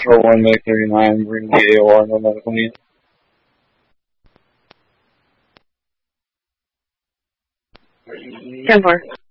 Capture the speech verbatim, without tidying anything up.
Control one, Medic thirty-nine, bring the A O R, no medical need. ten four.